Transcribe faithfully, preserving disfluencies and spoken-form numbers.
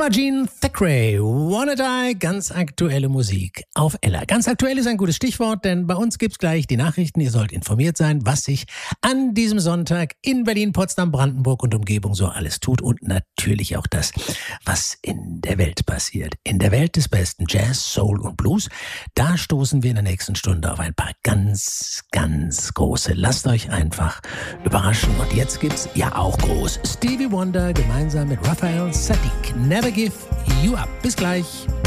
Imogene Thackeray, Wanna Die, ganz aktuelle Musik auf Ella. Ganz aktuell ist ein gutes Stichwort, denn bei uns gibt's gleich die Nachrichten. Ihr sollt informiert sein, was sich an diesem Sonntag in Berlin, Potsdam, Brandenburg und Umgebung so alles tut und natürlich auch das, was in der Welt passiert. In der Welt des besten Jazz, Soul und Blues, da stoßen wir in der nächsten Stunde auf ein paar ganz, ganz große. Lasst euch einfach überraschen. Und jetzt gibt's ja auch groß Stevie Wonder gemeinsam mit Raphael Saadiq. Never Give You Up. Bis gleich.